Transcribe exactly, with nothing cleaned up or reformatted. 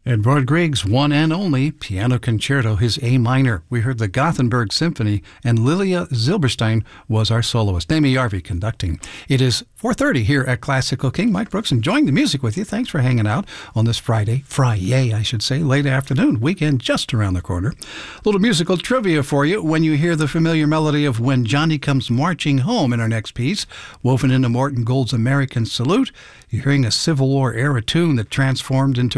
Edvard Grieg's one and only piano concerto, his A minor. We heard the Gothenburg Symphony, and Lilia Zilberstein was our soloist. Amy Yarvey conducting. It is four thirty here at Classical King. Mike Brooks enjoying the music with you. Thanks for hanging out on this Friday, Friday, I should say, late afternoon, weekend just around the corner. A little musical trivia for you when you hear the familiar melody of When Johnny Comes Marching Home in our next piece, woven into Morton Gould's American Salute. You're hearing a Civil War era tune that transformed into